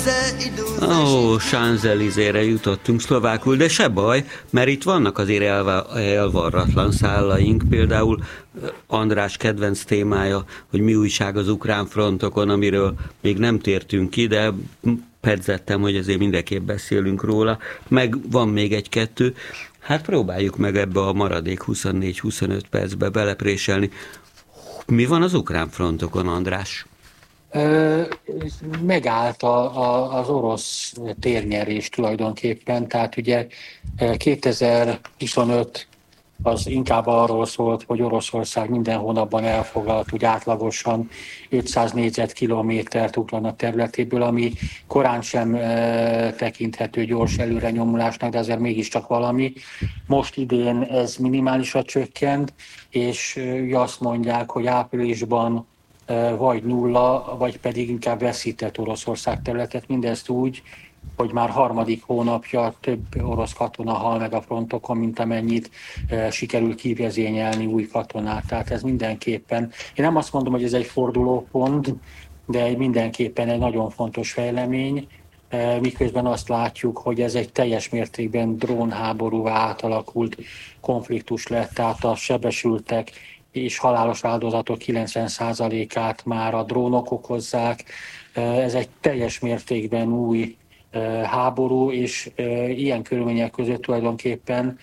Ó, Champs-Élysére jutottunk szlovákul, de se baj, mert itt vannak azért elvarratlan szállaink, például András kedvenc témája, hogy mi újság az ukrán frontokon, amiről még nem tértünk ki, de pedzettem, hogy azért mindenképp beszélünk róla, meg van még egy-kettő, hát próbáljuk meg ebbe a maradék 24-25 percbe belepréselni. Mi van az ukrán frontokon, András? Megállt az orosz térnyerés tulajdonképpen, tehát ugye 2025 az inkább arról szólt, hogy Oroszország minden hónapban elfoglalt úgy átlagosan 500 négyzetkilométert Ukrajna területéből, ami korán sem tekinthető gyors előrenyomulásnak, de azért mégiscsak valami. Most idén ez minimálisra csökkent, és azt mondják, hogy áprilisban vagy nulla, vagy pedig inkább veszített Oroszország területet. Mindezt úgy, hogy már harmadik hónapja több orosz katona hal meg a frontokon, mint amennyit sikerül kivezényelni új katonát. Tehát ez mindenképpen, én nem azt mondom, hogy ez egy fordulópont, de mindenképpen egy nagyon fontos fejlemény, miközben azt látjuk, hogy ez egy teljes mértékben drónháborúvá átalakult konfliktus lett, tehát a sebesültek és halálos áldozatok 90%-át már a drónok okozzák. Ez egy teljes mértékben új háború, és ilyen körülmények között tulajdonképpen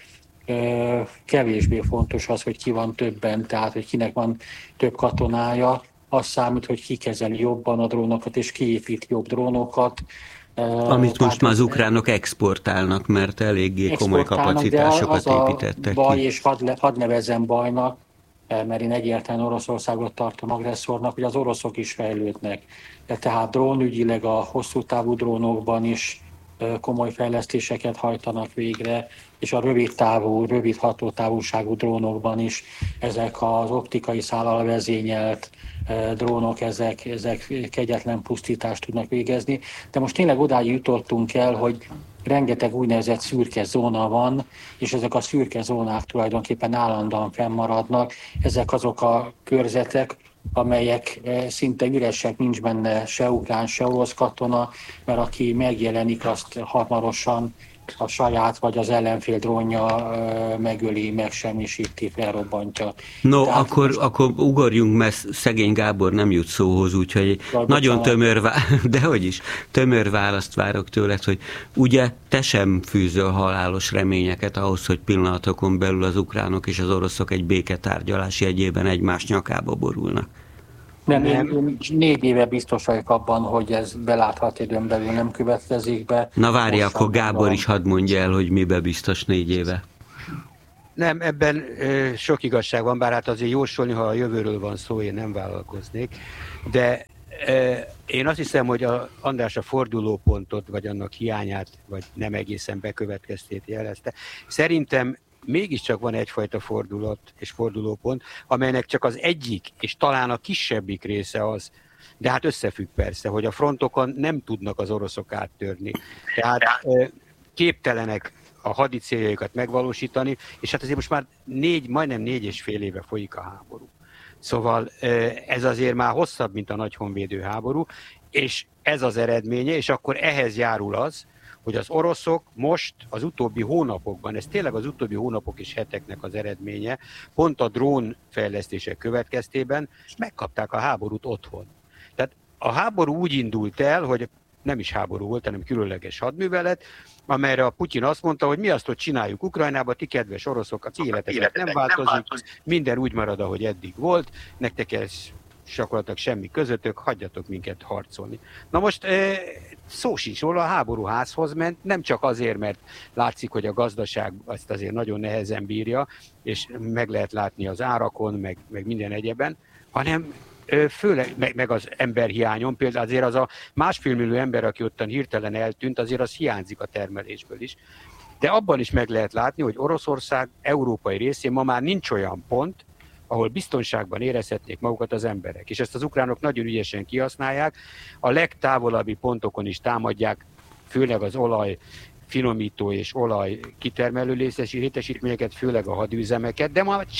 kevésbé fontos az, hogy ki van többen, tehát hogy kinek van több katonája. Az számít, hogy ki kezeli jobban a drónokat, és ki épít jobb drónokat. Amit most már az ukránok exportálnak, mert eléggé komoly kapacitásokat építettek baj, ki. és hadd nevezzem bajnak, mert én egyáltalán Oroszországot tartom agresszornak, hogy az oroszok is fejlődnek. Tehát drónügyileg a hosszú távú drónokban is komoly fejlesztéseket hajtanak végre, és a rövid hatótávolságú drónokban is ezek az optikai szállal vezényelt drónok, ezek kegyetlen pusztítást tudnak végezni. De most tényleg odáig jutottunk el, hogy rengeteg úgynevezett szürke zóna van, és ezek a szürke zónák tulajdonképpen állandóan fennmaradnak. Ezek azok a körzetek, amelyek szinte üresek, nincs benne se ukrán, se orosz katona, mert aki megjelenik, azt hamarosan a saját vagy az ellenfél drónja megöli, megsemmisíti, felrobbantja. No, akkor ugorjunk, mert szegény Gábor nem jut szóhoz, úgyhogy nagyon tömör választ várok tőled, hogy ugye te sem fűzöl halálos reményeket ahhoz, hogy pillanatokon belül az ukránok és az oroszok egy béketárgyalás jegyében egymás nyakába borulnak. Nem, 4 éve biztos vagyok abban, hogy ez belátható időn belül nem következik be. Na várj, akkor Gábor is hadd mondja el, hogy mibe biztos 4 éve. Nem, ebben sok igazság van, bár hát azért jósolni, ha a jövőről van szó, én nem vállalkoznék. De én azt hiszem, hogy András a fordulópontot, vagy annak hiányát, vagy nem egészen bekövetkeztét jelezte. Szerintem mégiscsak van egyfajta fordulat és fordulópont, amelynek csak az egyik, és talán a kisebbik része az, de hát összefügg persze, hogy a frontokon nem tudnak az oroszok áttörni. Tehát képtelenek a hadicéljaikat megvalósítani, és hát azért most már majdnem 4,5 éve folyik a háború. Szóval ez azért már hosszabb, mint a nagy honvédő háború, és ez az eredménye, és akkor ehhez járul az, hogy az oroszok most az utóbbi hónapokban, ez tényleg az utóbbi hónapok és heteknek az eredménye, pont a drón fejlesztések következtében megkapták a háborút otthon. Tehát a háború úgy indult el, hogy nem is háború volt, hanem különleges hadművelet, amelyre a Putyin azt mondta, hogy mi azt, hogy csináljuk Ukrajnába, ti kedves oroszok, az életetek nem változik, minden úgy marad, ahogy eddig volt, nektek ez gyakorlatilag semmi közöttök, hagyjatok minket harcolni. Na most szó sincs róla, a háború házhoz ment, nem csak azért, mert látszik, hogy a gazdaság azt azért nagyon nehezen bírja, és meg lehet látni az árakon, meg minden egyeben, hanem főleg, meg az emberhiányon, például azért az a 1,5 millió ember, aki ottan hirtelen eltűnt, azért az hiányzik a termelésből is. De abban is meg lehet látni, hogy Oroszország európai részén ma már nincs olyan pont, ahol biztonságban érezhetnék magukat az emberek. És ezt az ukránok nagyon ügyesen kihasználják, a legtávolabbi pontokon is támadják, főleg az olaj finomító és olaj kitermelő létesítményeket, főleg a hadüzemeket, de ma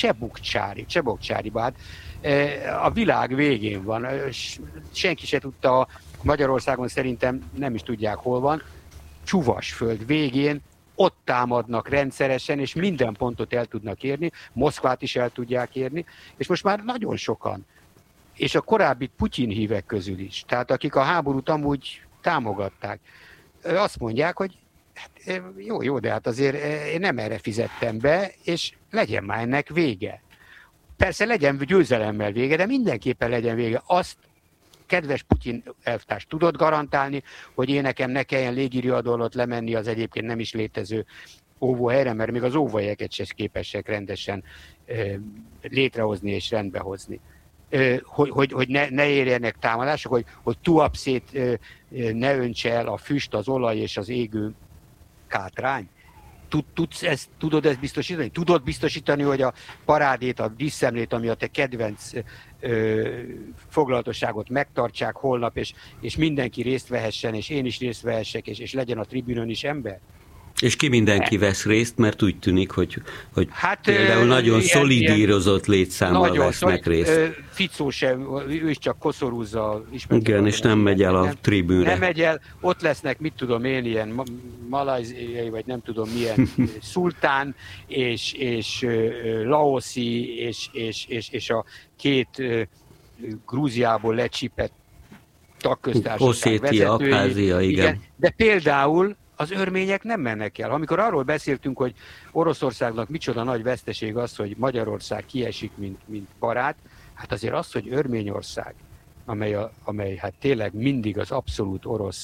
Csebokcsáriba, hát a világ végén van. Senki se tudta Magyarországon szerintem nem is tudják, hol van, Csuvasföld végén, ott támadnak rendszeresen, és minden pontot el tudnak érni, Moszkvát is el tudják érni, és most már nagyon sokan, és a korábbi Putyin hívek közül is, tehát akik a háborút amúgy támogatták, azt mondják, hogy hát, jó, de hát azért én nem erre fizettem be, és legyen már ennek vége. Persze legyen győzelemmel vége, de mindenképpen legyen vége. Azt, kedves Putyin elvtárs, tudod garantálni, hogy én nekem ne kelljen légiriadó alatt lemenni az egyébként nem is létező óvóhelyre, mert még az óvóhelyeket sem képesek rendesen létrehozni és rendbehozni. Hogy ne érjenek támadások, hogy Tuapszét ne öntse el a füst, az olaj és az égő kátrány. Tudod ezt biztosítani? Tudod biztosítani, hogy a parádét, a díszemlét, ami a te kedvenc foglalatosságot megtartsák holnap, és mindenki részt vehessen, és én is részt vehessek, és legyen a tribünön is ember? És ki mindenki vesz részt, mert úgy tűnik, hogy hát, például nagyon szolidírozott létszámmal vesznek részt. Ficó sem, ő is csak koszorúzza. Igen, és nem megy el a tribűnre. Nem megy el, ott lesznek, mit tudom én, ilyen malajziai, vagy nem tudom milyen szultán, és laoszi, és a két Grúziából lecsípett tagköztársaság vezetői. Abházia, igen. De például az örmények nem mennek el. Amikor arról beszéltünk, hogy Oroszországnak micsoda nagy veszteség az, hogy Magyarország kiesik, mint barát, hát azért az, hogy Örményország, amely hát tényleg mindig az abszolút orosz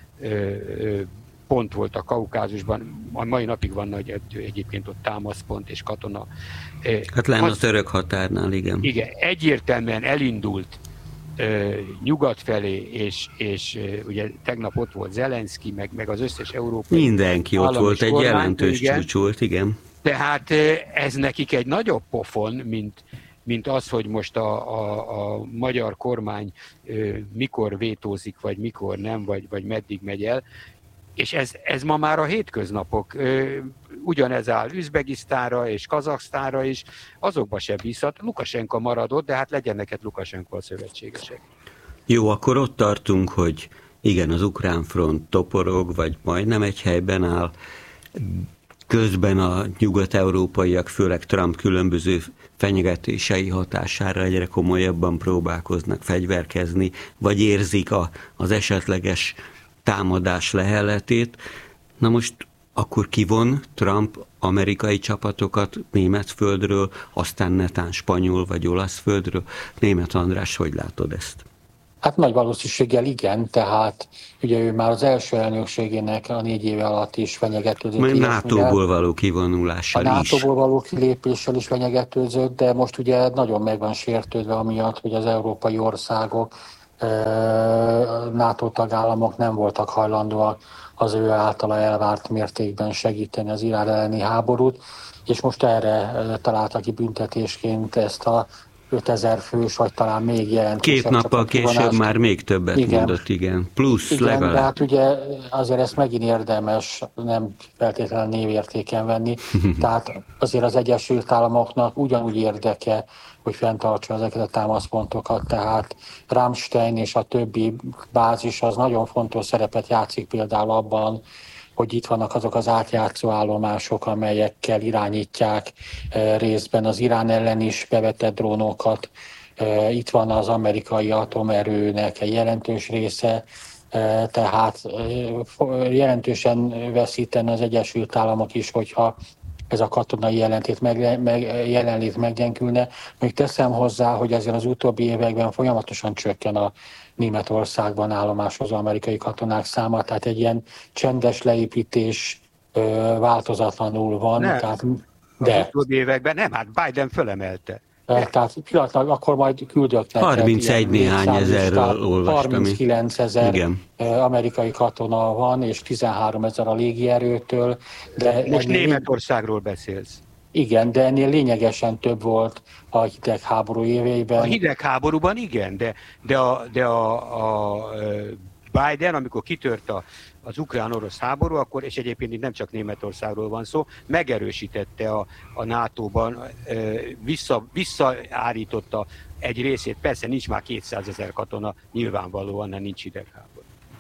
pont volt a Kaukázusban, a mai napig van egyébként ott támaszpont és katona. Hát lenne a török határnál, igen. Igen, egyértelműen elindult nyugat felé, és ugye tegnap ott volt Zelenszky, meg az összes európai... Mindenki ott volt, egy jelentős csúcs volt, igen. Tehát ez nekik egy nagyobb pofon, mint az, hogy most a magyar kormány mikor vétózik, vagy mikor nem, vagy meddig megy el. És ez ma már a hétköznapok. Ugyanez áll Üzbegisztánra és Kazaksztánra is, azokba se bízhat. Lukasenko maradott, de hát legyen neked Lukasenko a szövetségesek. Jó, akkor ott tartunk, hogy igen, az ukrán front toporog, vagy majdnem egy helyben áll. Közben a nyugat-európaiak, főleg Trump különböző fenyegetései hatására egyre komolyabban próbálkoznak fegyverkezni, vagy érzik az esetleges támadás leheletét. Na most akkor kivon Trump amerikai csapatokat német földről, aztán netán spanyol vagy olasz földről. Németh András, hogy látod ezt? Hát nagy valószínűséggel igen, tehát ugye ő már az első elnökségének a 4 éve alatt is fenyegetőzött. Majd NATO-ból való kivonulással is. A NATO-ból való kilépéssel is fenyegetőzött, de most ugye nagyon meg van sértődve amiatt, hogy az európai országok, NATO tagállamok nem voltak hajlandóak az ő általa elvárt mértékben segíteni az Irán elleni háborút, és most erre találta ki büntetésként ezt a 5000 fős, vagy talán még jelentősebb. 2 nappal később már még többet mondott, igen. Plusz igen, legalább. de hát ugye azért ezt megint érdemes nem feltétlenül névértéken venni. Tehát azért az Egyesült Államoknak ugyanúgy érdeke, hogy fenntartsa ezeket a támaszpontokat, tehát Ramstein és a többi bázis az nagyon fontos szerepet játszik például abban, hogy itt vannak azok az átjátszó állomások, amelyekkel irányítják részben az Irán ellen is bevetett drónokat. Itt van az amerikai atomerőnek egy jelentős része, tehát jelentősen veszítene az Egyesült Államok is, hogyha ez a katonai jelenlét meggyengülne. Még teszem hozzá, hogy azért az utóbbi években folyamatosan csökken a Németországban állomásozó amerikai katonák száma, tehát egy ilyen csendes leépítés változatlanul van. Nem, tehát, de az utóbbi években nem, hát Biden fölemelte. Tehát pillanatlag akkor majd küldök neked. 31 néhány ezerről olvastam. 39 000 amerikai katona van, és 13 000 a légierőtől. De most Németországról beszélsz. Igen, de ennél lényegesen több volt a hidegháború éveiben. A hidegháborúban igen, de a Biden, amikor kitört az ukrán-orosz háború, akkor, és egyébként itt nem csak Németországról van szó, megerősítette a NATO-ban, visszaállította egy részét, persze nincs már 200 000 katona, nyilvánvalóan nincs idegháború.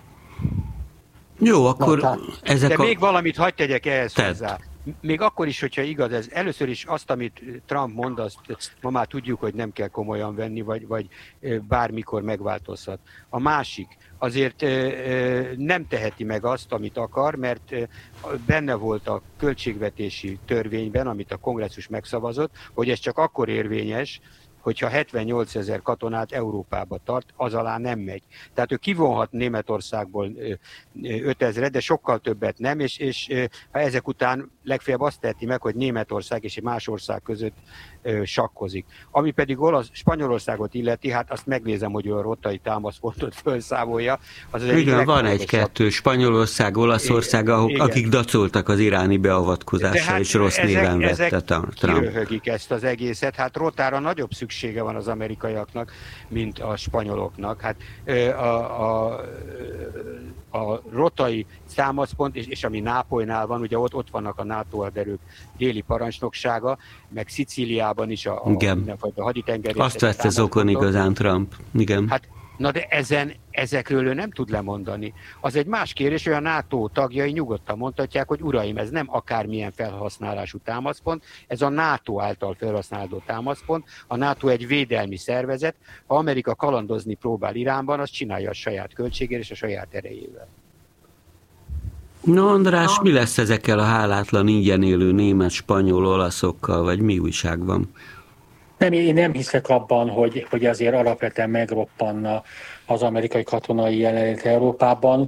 Jó, akkor de még valamit hadd tegyek ehhez hozzá. Még akkor is, hogyha igaz ez, először is azt, amit Trump mond, azt ma már tudjuk, hogy nem kell komolyan venni, vagy bármikor megváltozhat. A másik, azért nem teheti meg azt, amit akar, mert benne volt a költségvetési törvényben, amit a kongresszus megszavazott, hogy ez csak akkor érvényes, hogyha 78 000 katonát Európába tart, az alá nem megy. Tehát ő kivonhat Németországból 5000-et, de sokkal többet nem, és ha ezek után legfeljebb azt teheti meg, hogy Németország és egy más ország között sakkozik. Ami pedig Spanyolországot illeti, hát azt megnézem, hogy ő a rotai támaszpontot felszámolja. Igen, van egy-kettő, Spanyolország, Olaszország, akik dacoltak az iráni beavatkozásra, hát és rossz néven vette Trump. Kiröhögik ezt az egészet, hát rotára nagyobb szüksége van az amerikaiaknak, mint a spanyoloknak. Hát a rotai támaszpont, és ami Nápolynál van, ugye ott vannak a NATO haderők déli parancsnoksága, meg Szicíliában is a haditengerészeti. Azt vette zokon igazán Trump. Igen. Hát, na de ezekről ő nem tud lemondani. Az egy más kérdés, hogy a NATO tagjai nyugodtan mondhatják, hogy uraim, ez nem akármilyen felhasználású támaszpont, ez a NATO által felhasználható támaszpont. A NATO egy védelmi szervezet, ha Amerika kalandozni próbál Iránban, azt csinálja a saját költségért és a saját erejével. Na András, mi lesz ezekkel a hálátlan ingyen élő német, spanyol, olaszokkal, vagy mi újság van? Én nem hiszek abban, hogy azért alapvetően megroppanna az amerikai katonai jelenlét Európában,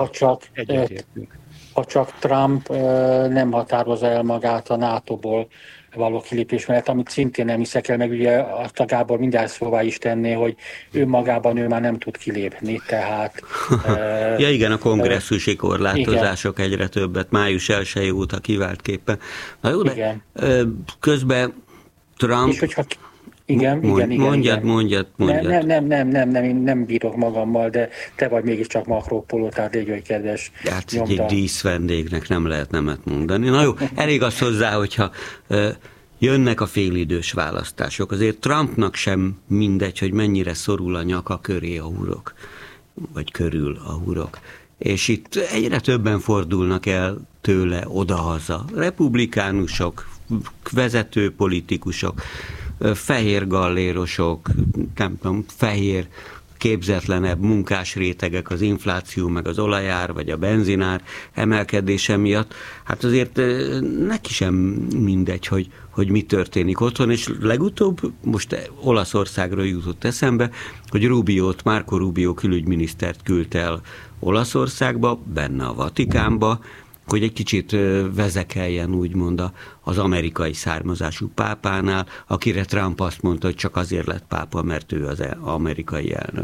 ha csak Trump nem határozza el magát a NATO-ból való kilépés mellett, amit szintén nem hiszek el, meg ugye a Gábor mindjárt szóvá is tenné, hogy önmagában ő már nem tud kilépni, tehát... ja igen, a kongresszusi korlátozások egyre többet, május 1 óta kiváltképpen. Na jó, de közben Trump... És hogyha... Igen. Mondjad. Nem bírok magammal, de te vagy mégiscsak makrópoló, tehát légy olyan kedves. Hát egy díszvendégnek nem lehet nemet mondani. Na jó, elég az hozzá, hogyha jönnek a félidős választások. Azért Trumpnak sem mindegy, hogy mennyire szorul a nyaka köré a hurok, vagy körül a hurok. És itt egyre többen fordulnak el tőle odahaza. Republikánusok, vezető politikusok, fehér gallérosok, nem tudom, fehér, képzetlenebb munkásrétegek az infláció, meg az olajár, vagy a benzinár emelkedése miatt. Hát azért neki sem mindegy, hogy mi történik otthon, és legutóbb, most Olaszországról jutott eszembe, hogy Marco Rubio külügyminisztert küldte el Olaszországba, benne a Vatikánba, hogy egy kicsit vezekeljen úgymond az amerikai származású pápánál, akire Trump azt mondta, hogy csak azért lett pápa, mert ő az amerikai elnök.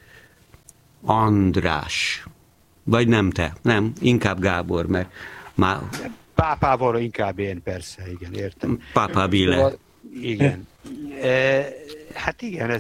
András. Vagy nem te? Nem, inkább Gábor, mert már... Pápával inkább én, persze, igen, értem. Pápabile. Igen. Hát igen,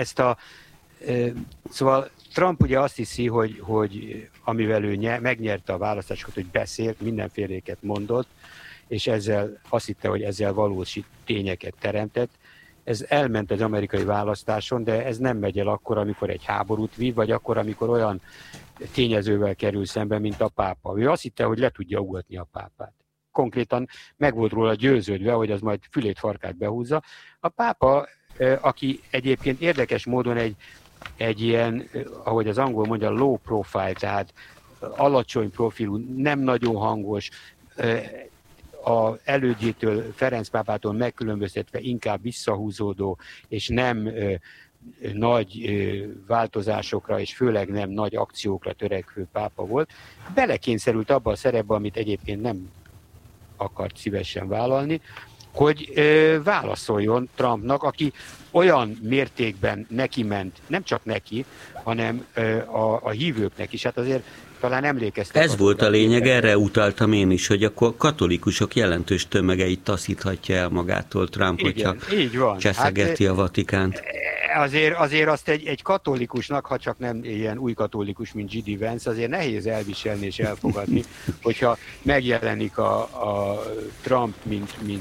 szóval Trump ugye azt hiszi, hogy amivel ő megnyerte a választásokat, hogy beszélt, mindenféléket mondott, és ezzel azt hitte, hogy ezzel valós tényeket teremtett. Ez elment az amerikai választáson, de ez nem megy el akkor, amikor egy háborút vív, vagy akkor, amikor olyan tényezővel kerül szembe, mint a pápa. Ő azt hitte, hogy le tudja ugatni a pápát. Konkrétan meg volt róla győződve, hogy az majd fülét farkát behúzza. A pápa, aki egyébként érdekes módon egy ilyen, ahogy az angol mondja, low profile, tehát alacsony profilú, nem nagyon hangos, a elődjétől, Ferenc pápától megkülönböztetve inkább visszahúzódó, és nem nagy változásokra, és főleg nem nagy akciókra törekvő pápa volt. Belekényszerült abba a szerepbe, amit egyébként nem akart szívesen vállalni, hogy válaszoljon Trumpnak, aki olyan mértékben neki ment, nem csak neki, hanem a hívőknek is. Hát azért talán emlékeztek. Ez volt a lényeg, erre utaltam én is, hogy akkor a katolikusok jelentős tömegeit taszíthatja el magától Trump, igen, hogyha cseszegeti a Vatikánt. Azért azt egy katolikusnak, ha csak nem ilyen új katolikus, mint J.D. Vance, azért nehéz elviselni és elfogadni, hogyha megjelenik a Trump, mint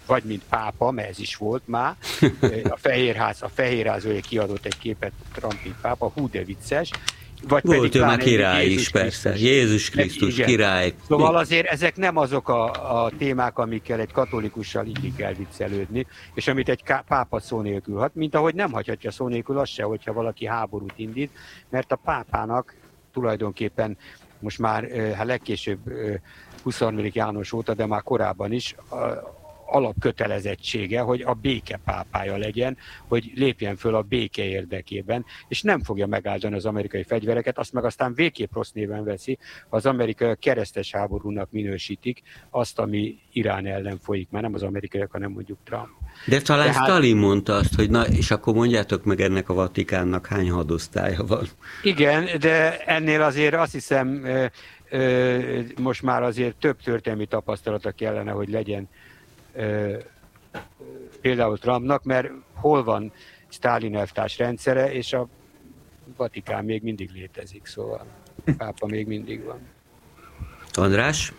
vagy mint pápa, mert ez is volt már. A Fehérház kiadott egy képet Trump mint pápa, hú de vicces. Vagy volt ő már király is, persze. Jézus Krisztus király. Szóval azért ezek nem azok a témák, amikkel egy katolikussal így kell viccelődni, és amit egy pápa szó nélkül hat, mint ahogy nem hagyhatja szó nélkül az se, hogyha valaki háborút indít, mert a pápának tulajdonképpen most már legkésőbb 23. János óta, de már korábban is alapkötelezettsége, hogy a béke pápája legyen, hogy lépjen föl a béke érdekében, és nem fogja megáldani az amerikai fegyvereket, azt meg aztán végképp rossz néven veszi, ha az amerikai keresztes háborúnak minősítik azt, ami Irán ellen folyik, már nem az amerikaiak, hanem mondjuk Trump. De talán Stalin mondta azt, hogy na, és akkor mondjátok meg ennek a Vatikánnak hány hadosztálya van. Igen, de ennél azért azt hiszem, most már azért több történelmi tapasztalata kellene, hogy legyen például Trumpnak, mert hol van Sztálin elvtárs rendszere, és a Vatikán még mindig létezik, szóval a pápa még mindig van. András?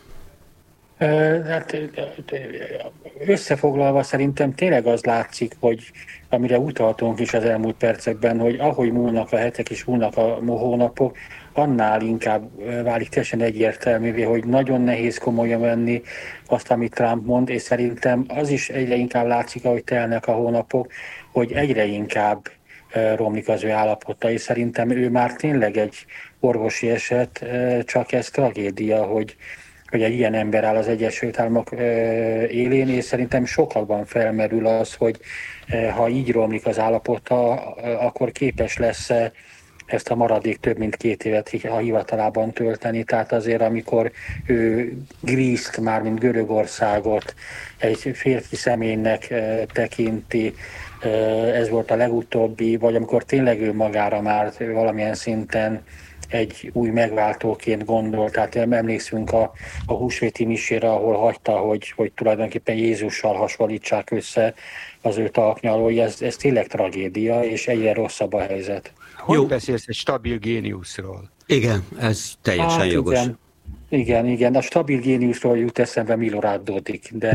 Hát összefoglalva szerintem tényleg az látszik, hogy amire utaltunk is az elmúlt percekben, hogy ahogy múlnak a hetek és múlnak a hónapok, annál inkább válik teljesen egyértelművé, hogy nagyon nehéz komolyan venni azt, amit Trump mond, és szerintem az is egyre inkább látszik, ahogy telnek a hónapok, hogy egyre inkább romlik az ő állapota, és szerintem ő már tényleg egy orvosi eset, csak ez tragédia, hogy egy ilyen ember áll az Egyesült Államok élén, és szerintem sokakban felmerül az, hogy ha így romlik az állapota, akkor képes lesz ezt a maradék több mint 2 évet a hivatalában tölteni. Tehát azért, amikor ő Grízt, már mint Görögországot egy férfi személynek tekinti, ez volt a legutóbbi, vagy amikor tényleg ő magára már valamilyen szinten egy új megváltóként gondolt. Tehát emlékszünk a húsvéti misére, ahol hagyta, hogy tulajdonképpen Jézussal hasonlítsák össze az ő talpnyalói. Ez tényleg tragédia, és egyre rosszabb a helyzet. Hogy beszélsz egy stabil géniuszról? Igen, ez teljesen jogos. Igen, a stabil géniuszról jut eszembe Milorad Dodik, de...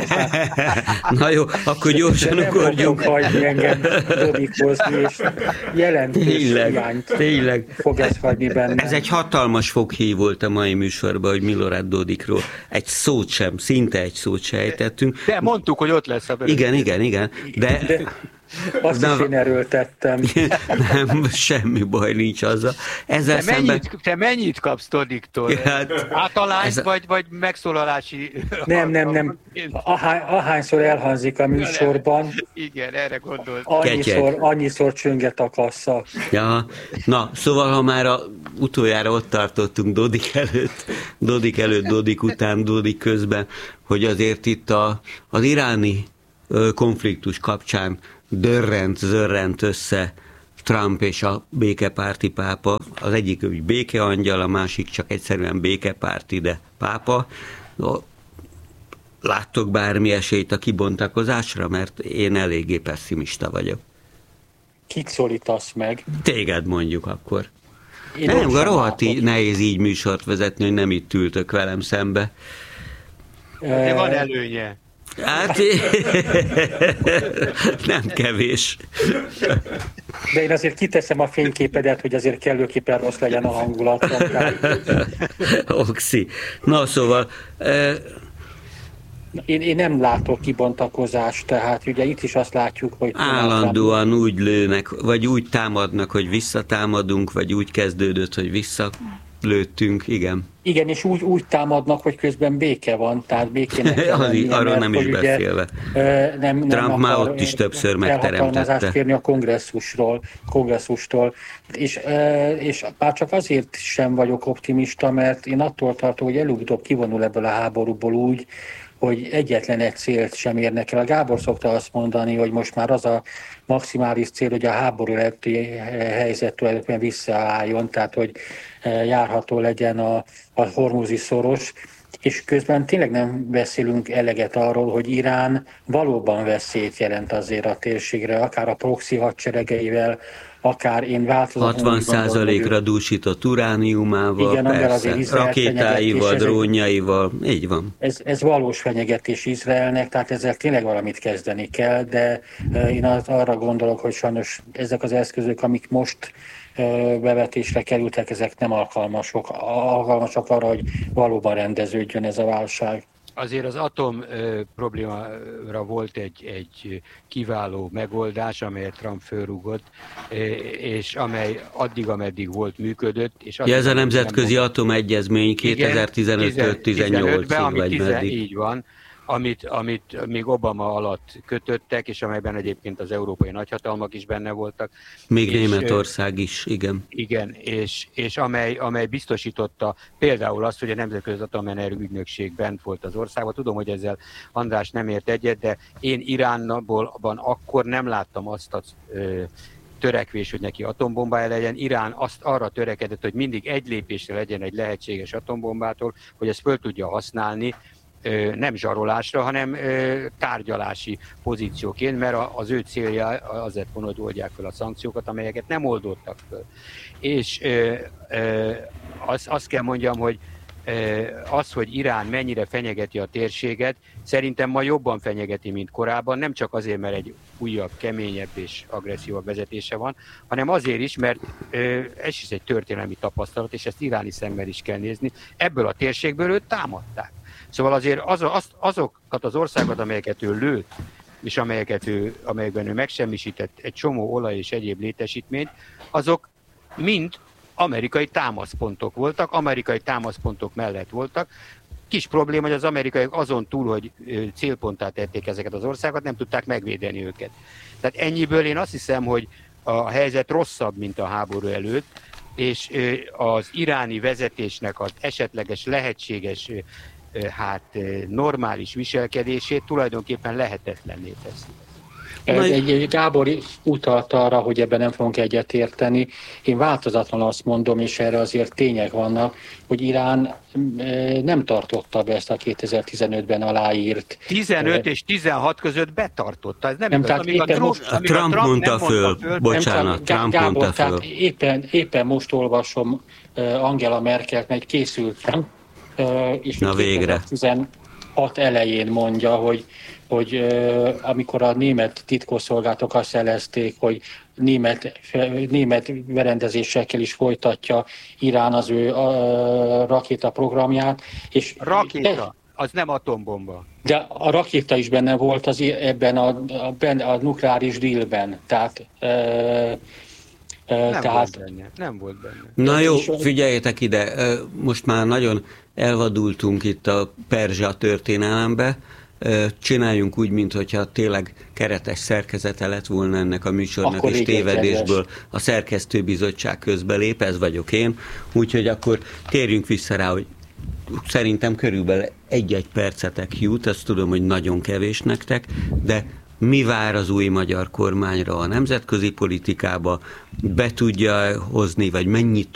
Na jó, akkor gyorsan ugorjunk. Nem hagyni engem Dodikhoz, és jelentős hiányt fog ez hagyni bennem. Ez egy hatalmas foghíj volt a mai műsorban, hogy Milorad Dodikról egy szót sem, szinte egy szót se ejtettünk. De mondtuk, hogy ott lesz a belőle. Igen, de azt is én erőltettem. Nem, semmi baj nincs azzal. Te mennyit kapsz Dodiktól? Hát, általányt vagy megszólalási... Nem. Ahányszor elhangzik a műsorban, igen, erre gondolt. Annyiszor csönget a kassa. Ja, na, szóval ha már utoljára ott tartottunk Dodik előtt, Dodik után, Dodik közben, hogy azért itt az iráni konfliktus kapcsán zörrent össze Trump és a békepárti pápa. Az egyik úgy békeangyal, a másik csak egyszerűen békepárti, de pápa. Láttok bármi esélyt a kibontakozásra? Mert én eléggé pesszimista vagyok. Kit szólítasz meg? Téged mondjuk akkor. Nem, rohadt nehéz így műsort vezetni, hogy nem itt ültök velem szembe. De van előnye. Hát nem kevés. De én azért kiteszem a fényképedet, hogy azért kellőképpen rossz legyen a hangulat. Oxi. Na szóval... Én nem látok kibontakozást, tehát ugye itt is azt látjuk, hogy... Állandóan úgy lőnek, vagy úgy támadnak, hogy visszatámadunk, vagy úgy kezdődött, hogy visszalőttünk, igen. Igen, és úgy támadnak, hogy közben béke van, tehát békének kell lennie, arról nem is beszélve. Trump már ott is többször megteremtette. Kérni a kongresszustól. És már csak azért sem vagyok optimista, mert én attól tartom, hogy előbb-utóbb kivonul ebből a háborúból úgy, hogy egyetlen egy célt sem érnek el. A Gábor szokta azt mondani, hogy most már az a maximális cél, hogy a háború előtti helyzet tulajdonképpen visszaálljon, tehát hogy járható legyen a hormuzi szoros, És közben tényleg nem beszélünk eleget arról, hogy Irán valóban veszélyt jelent azért a térségre, akár a proxy hadseregeivel, akár én változatlanul 60%-ra dúsított urániumával, igen, persze, rakétáival, drónjaival, így van. Ez valós fenyegetés Izraelnek, tehát ezzel tényleg valamit kezdeni kell, de én arra gondolok, hogy sajnos ezek az eszközök, amik most bevetésre kerültek, ezek nem alkalmasak arra, hogy valóban rendeződjön ez a válság. Azért az atom problémára volt egy kiváló megoldás, amelyet Trump fölrúgott, és amely addig, ameddig volt, működött. És ez a Nemzetközi Atomegyezmény 2015-től 18-ig vagy meddig. Így van, amit még Obama alatt kötöttek, és amelyben egyébként az európai nagyhatalmak is benne voltak. Még Németország is, igen. Igen, és amely biztosította például azt, hogy a Nemzetközi Atomenergia Ügynökség bent volt az országban. Tudom, hogy ezzel András nem ért egyet, de én Iránban akkor nem láttam azt a törekvés, hogy neki atombombája legyen. Irán arra törekedett, hogy mindig egy lépésre legyen egy lehetséges atombombától, hogy ezt föl tudja használni, nem zsarolásra, hanem tárgyalási pozícióként, mert az ő célja az lett volna, hogy oldják fel a szankciókat, amelyeket nem oldottak föl. És azt kell mondjam, hogy az, hogy Irán mennyire fenyegeti a térséget, szerintem ma jobban fenyegeti, mint korábban, nem csak azért, mert egy újabb, keményebb és agresszívabb vezetése van, hanem azért is, mert ez is egy történelmi tapasztalat, és ezt iráni szemmel is kell nézni. Ebből a térségből őt támadták. Szóval azért azokat az országokat, amelyeket ő lőtt, és amelyekben ő megsemmisített egy csomó olaj és egyéb létesítményt, azok mind amerikai támaszpontok voltak, amerikai támaszpontok mellett voltak. Kis probléma, hogy az amerikaiak azon túl, hogy célponttá tették ezeket az országokat, nem tudták megvédeni őket. Tehát ennyiből én azt hiszem, hogy a helyzet rosszabb, mint a háború előtt, és az iráni vezetésnek az esetleges lehetséges normális viselkedését tulajdonképpen lehetetlenné teszi. Gábor utalt arra, hogy ebben nem fogunk egyetérteni. Én változatlan azt mondom, és erre azért tények vannak, hogy Irán nem tartotta be ezt a 2015-ben aláírt. 15 és 16 között betartotta. Ez nem igaz. Trump mondta föl. Bocsánat, Trump mondta föl. Éppen most olvasom Angela Merkelt, meg készültem, és 2016 elején mondja, hogy amikor a német titkosszolgálatok azt jelezték, hogy német berendezésekkel is folytatja Irán az ő rakétaprogramját. Rakéta? Az nem atombomba. De a rakéta is benne volt ebben a nukleáris dealben. Tehát nem volt benne. Na jó, figyeljetek ide, most már nagyon elvadultunk itt a perzsa történelembe, csináljunk úgy, mintha tényleg keretes szerkezete lett volna ennek a műsornak, akkor és tévedésből a szerkesztőbizottság közbelép, ez vagyok én, úgyhogy akkor térjünk vissza rá, hogy szerintem körülbelül egy-egy percetek jut, azt tudom, hogy nagyon kevés nektek, de mi vár az új magyar kormányra a nemzetközi politikába, be tudja hozni, vagy mennyit